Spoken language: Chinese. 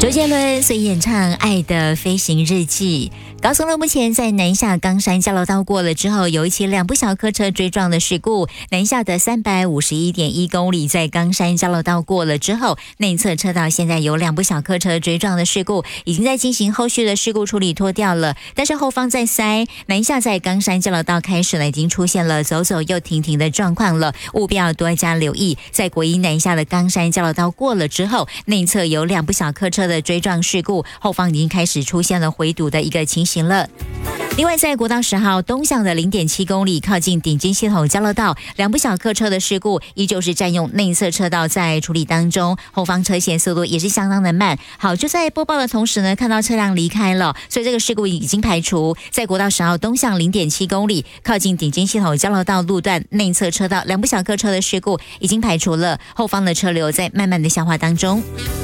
周杰伦所演唱《爱的飞行日记》。高速路目前在南下冈山交流道过了之后，有一起两部小客车追撞的事故。南下的351.1公里，在冈山交流道过了之后，内侧车道现在有两部小客车追撞的事故，已经在进行后续的事故处理脱掉了。但是后方在塞，南下在冈山交流道开始呢，已经出现了走走又停停的状况了，务必要多加留意。在国一南下的冈山交流道过了之后，内侧有两部小客车的追撞事故，后方已经开始出现了回堵的一个情形了。另外，在国道10号东向的 0.7 公里靠近顶尖系统交流道，两部小客车的事故依旧是占用内侧车道在处理当中，后方车线速度也是相当的慢。好，就在播报的同时呢，看到车辆离开了，所以这个事故已经排除。在国道10号东向 0.7 公里靠近顶尖系统交流道路段内侧车道两部小客车的事故已经排除了，后方的车流在慢慢的消化当中。